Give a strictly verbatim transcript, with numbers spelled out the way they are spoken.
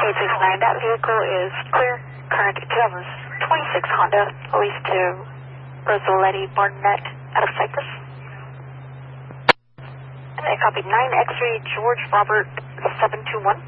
eight six nine, that vehicle is clear. Current two thousand twenty-six Honda, leased to Rosoletti Barnett out of Cyprus. And I copied nine X-ray George Robert seven two one.